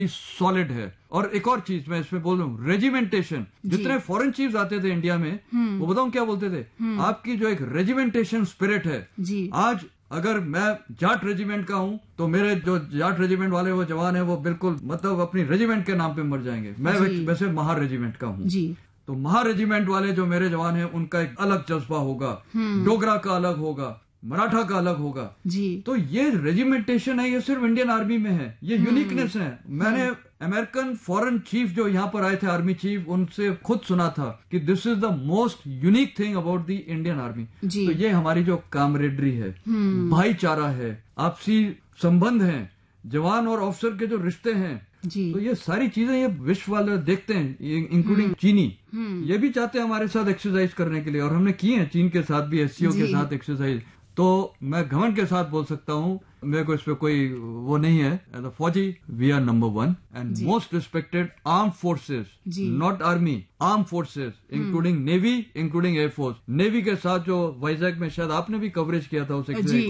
Solid है। और एक और चीज मैं इसमें बोल रहा हूँ, रेजिमेंटेशन। जितने फॉरेन चीफ्स आते थे इंडिया में, वो बताऊं क्या बोलते थे, आपकी जो एक रेजिमेंटेशन स्पिरिट है। आज अगर मैं जाट रेजिमेंट का हूं तो मेरे जो जाट रेजिमेंट वाले वो जवान है वो बिल्कुल मतलब अपनी रेजिमेंट के नाम पे मर जाएंगे। मैं वैसे महार रेजिमेंट का हूं, तो महार रेजिमेंट वाले जो मेरे जवान हैं उनका एक अलग जज्बा होगा, डोगरा का अलग होगा, मराठा का अलग होगा। तो ये रेजिमेंटेशन है, ये सिर्फ इंडियन आर्मी में है, ये यूनिकनेस है। मैंने अमेरिकन फॉरेन चीफ जो यहाँ पर आए थे, आर्मी चीफ, उनसे खुद सुना था कि this is the most unique thing about the Indian army. तो ये हमारी जो कामरेडरी है, भाईचारा है, आपसी संबंध है, जवान और ऑफिसर के जो रिश्ते हैं, तो ये सारी चीजें ये विश्व वाले देखते हैं, इंक्लूडिंग चीनी। ये भी चाहते हैं हमारे साथ एक्सरसाइज करने के लिए, और हमने किए हैं चीन के साथ भी, एससीओ के साथ एक्सरसाइज। तो मैं घमंड के साथ बोल सकता हूँ, मेरे को इस पे कोई वो नहीं है। एज अ फौजी we are number 1 and most respected arm forces, not army, arm forces, including navy, including air force. Navy के साथ जो वाइजैक में शायद आपने भी कवरेज किया था उस एक्सरसाइज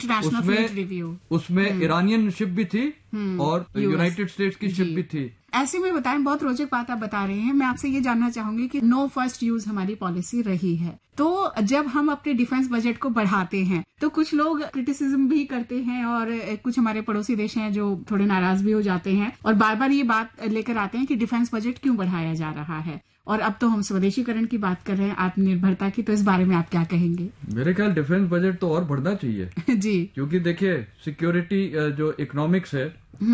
को, उसमें ईरानियन शिप भी थी और यूनाइटेड स्टेट्स की शिप भी थी। ऐसे में बताएं, बहुत रोचक बात आप बता रहे हैं। मैं आपसे ये जानना चाहूंगी कि नो फर्स्ट यूज हमारी पॉलिसी रही है, तो जब हम अपने डिफेंस बजट को बढ़ाते हैं तो कुछ लोग क्रिटिसिज्म भी करते हैं, और कुछ हमारे पड़ोसी देश हैं जो थोड़े नाराज भी हो जाते हैं और बार बार ये बात लेकर आते हैं कि डिफेंस बजट क्यों बढ़ाया जा रहा है। और अब तो हम स्वदेशीकरण की बात कर रहे हैं, आत्मनिर्भरता की, तो इस बारे में आप क्या कहेंगे? मेरे ख्याल डिफेंस बजट तो और बढ़ना चाहिए जी, क्योंकि देखिए सिक्योरिटी जो इकोनॉमिक्स है,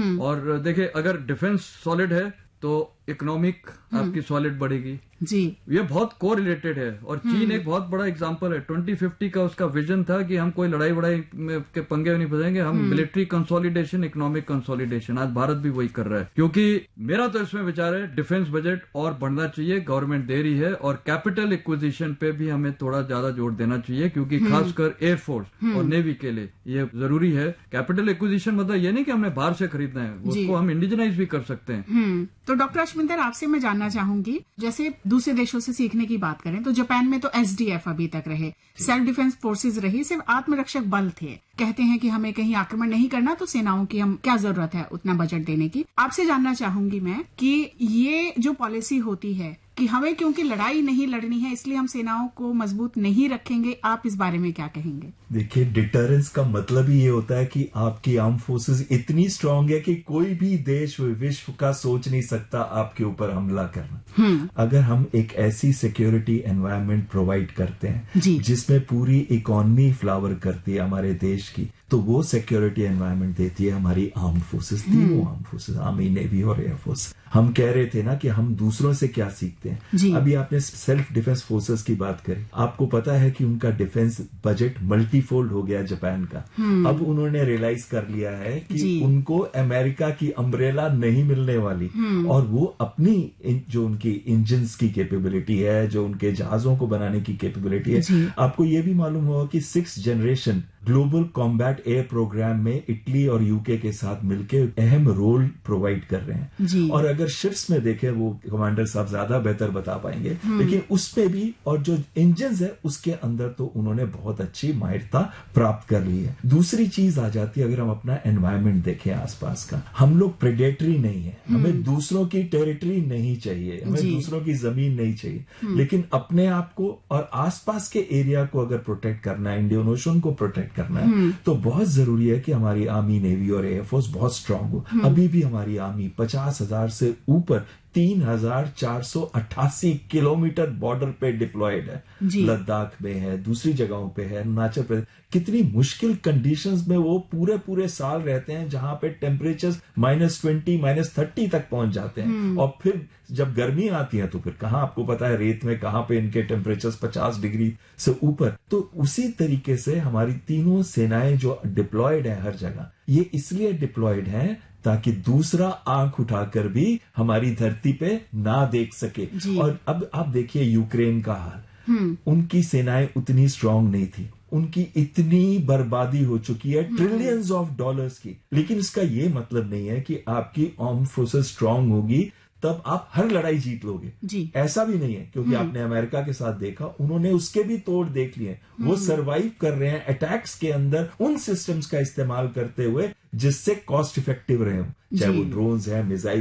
और देखिए अगर डिफेंस सॉलिड है तो इकोनॉमिक आपकी सॉलिड बढ़ेगी जी। ये बहुत को रिलेटेड है। और चीन एक बहुत बड़ा एग्जांपल है। 2050 का उसका विजन था कि हम कोई लड़ाई वड़ाई के पंगे में नहीं फंसेंगे, हम मिलिट्री कंसोलिडेशन, इकोनॉमिक कंसोलिडेशन। आज भारत भी वही कर रहा है। क्योंकि मेरा तो इसमें विचार है डिफेंस बजट और बढ़ना चाहिए, गवर्नमेंट दे रही है, और कैपिटल एक्विजिशन पे भी हमें थोड़ा ज्यादा जोर देना चाहिए, क्योंकि खासकर एयरफोर्स और नेवी के लिए ये जरूरी है। कैपिटल एक्विजिशन मतलब ये नहीं कि हमने बाहर से खरीदना है, उसको हम इंडिजनाइज भी कर सकते हैं। तो डॉक्टर अश्विंदर, आपसे मैं जानना चाहूंगी, जैसे दूसरे देशों से सीखने की बात करें तो जापान में तो एसडीएफ अभी तक रहे, सेल्फ डिफेंस फोर्सेज रही, सिर्फ आत्मरक्षक बल थे। कहते हैं कि हमें कहीं आक्रमण नहीं करना तो सेनाओं की हम क्या जरूरत है उतना बजट देने की। आपसे जानना चाहूंगी मैं कि ये जो पॉलिसी होती है कि हमें क्योंकि लड़ाई नहीं लड़नी है इसलिए हम सेनाओं को मजबूत नहीं रखेंगे, आप इस बारे में क्या कहेंगे? देखिए, डिटरेंस का मतलब ही ये होता है कि आपकी आर्म फोर्सेस इतनी स्ट्रांग है कि कोई भी देश विश्व का सोच नहीं सकता आपके ऊपर हमला करना। अगर हम एक ऐसी सिक्योरिटी एनवायरनमेंट प्रोवाइड करते हैं जिसमें पूरी इकोनॉमी फ्लावर करती है हमारे देश की, तो वो सिक्योरिटी एनवायरनमेंट देती है हमारी आर्म फोर्सेस, तीनों आर्म फोर्सेस, आर्मी, नेवी और एयरफोर्स। हम कह रहे थे ना कि हम दूसरों से क्या सीखते हैं। अभी आपने सेल्फ डिफेंस फोर्सेस की बात करी, आपको पता है कि उनका डिफेंस बजट मल्टीफोल्ड हो गया जापान का। अब उन्होंने रियलाइज कर लिया है कि उनको अमेरिका की अम्ब्रेला नहीं मिलने वाली, और वो अपनी जो उनकी इंजन्स की कैपेबिलिटी है, जो उनके जहाजों को बनाने की कैपेबिलिटी है, आपको ये भी मालूम होगा कि 6th generation global combat air programme में इटली और यूके के साथ मिलकर अहम रोल प्रोवाइड कर रहे हैं। और अगर शिप्स में देखें, वो कमांडर साहब ज्यादा बेहतर बता पाएंगे, लेकिन उसमें भी, और जो इंजन्स है उसके अंदर तो उन्होंने बहुत अच्छी माहिरता प्राप्त कर ली है। दूसरी चीज आ जाती है, अगर हम अपना एनवायरनमेंट देखें आसपास का, हम लोग प्रेडेटरी नहीं है, हमें दूसरों की टेरिटरी नहीं चाहिए, हमें दूसरों की जमीन नहीं चाहिए, लेकिन अपने आप को और आसपास के एरिया को अगर प्रोटेक्ट करना है, इंडियन ओशन को प्रोटेक्ट करना है, तो बहुत जरूरी है कि हमारी आर्मी, नेवी और एयरफोर्स बहुत स्ट्रांग हो। अभी भी हमारी आर्मी 50,000 से ऊपर 3,488 किलोमीटर बॉर्डर पे डिप्लॉयड है, लद्दाख में है, दूसरी जगहों पे है, अरुणाचल प्रदेश। कितनी मुश्किल कंडीशंस में वो पूरे साल रहते हैं, जहां पे टेम्परेचर -20, -30 तक पहुंच जाते हैं। और फिर जब गर्मी आती है तो फिर कहां, आपको पता है रेत में कहां पे इनके टेम्परेचर 50 डिग्री से ऊपर। तो उसी तरीके से हमारी तीनों सेनाएं जो डिप्लॉयड है हर जगह, ये इसलिए डिप्लॉयड है ताकि दूसरा आंख उठाकर भी हमारी धरती पे ना देख सके। और अब आप देखिए यूक्रेन का हाल, उनकी सेनाएं उतनी स्ट्रांग नहीं थी, उनकी इतनी बर्बादी हो चुकी है ट्रिलियंस ऑफ डॉलर्स की, लेकिन इसका ये मतलब नहीं है कि आपकी आर्म्ड फोर्सेस स्ट्रांग होगी तब आप हर लड़ाई जीत लोगे। जी। ऐसा भी नहीं है, क्योंकि आपने अमेरिका के साथ देखा, उन्होंने उसके भी तोड़ देख लिए। वो सरवाइव कर रहे हैं अटैक्स के अंदर उन सिस्टम्स का इस्तेमाल करते हुए जिससे कॉस्ट इफेक्टिव रहे हो, चाहे वो ड्रोन्स है, मिसाइल